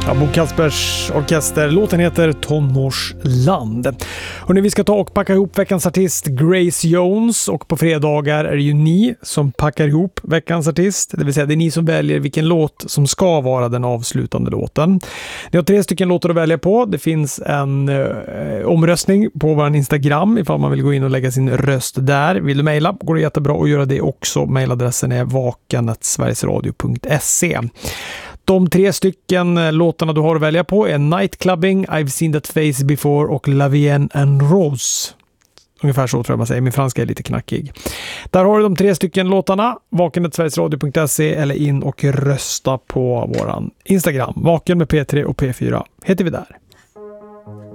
Ja, Bo Kaspers orkester. Låten heter Tonårsland. Och när vi ska ta och packa ihop veckans artist Grace Jones, och på fredagar är det ju ni som packar ihop veckans artist. Det vill säga det är ni som väljer vilken låt som ska vara den avslutande låten. Ni har 3 stycken låtar att välja på. Det finns en omröstning på vår Instagram ifall man vill gå in och lägga sin röst där. Vill du mejla går det jättebra att göra det också. Mejladressen är vakan@sverigesradio.se. De 3 stycken låtarna du har att välja på är Nightclubbing, I've seen that face before och La Vienne en Rose. Ungefär så tror jag man säger. Min franska är lite knackig. Där har du de 3 stycken låtarna. vakan@sverigesradio.se eller in och rösta på våran Instagram. Vaken med P3 och P4 heter vi där.